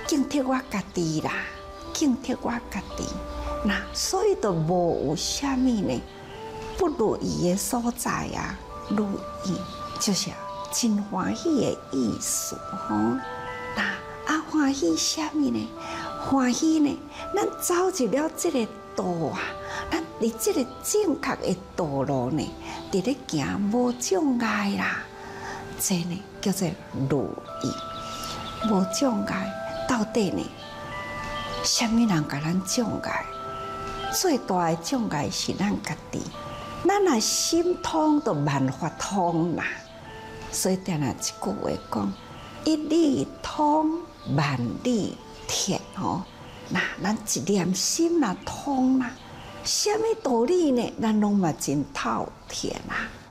警惕我家己啦，警惕我家己。那所以就无有啥物呢不如意的所在啊，如意就是真欢喜的意思吼。那欢喜啥物呢？欢喜呢，咱走入了这个道啊，咱伫这个正确的道路呢，伫咧行无障碍啦，这呢叫做如意。无障碍，到底呢？啥物人甲咱障碍？最大的障碍是咱家己。咱若心通，就万法通啦。所以定定一句话讲：一理通，万理通吼。那咱一念心若通啦，啥物道理呢？咱拢嘛真透彻啦。